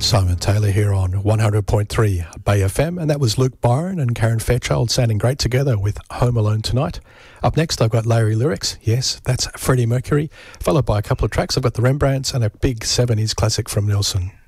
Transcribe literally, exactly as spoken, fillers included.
Simon Taylor here on one hundred point three Bay F M, and that was Luke Byron and Karen Fairchild sounding great together with Home Alone Tonight. Up next, I've got Larry Lyrics. Yes, that's Freddie Mercury, followed by a couple of tracks. I've got the Rembrandts and a big seventies classic from Nelson.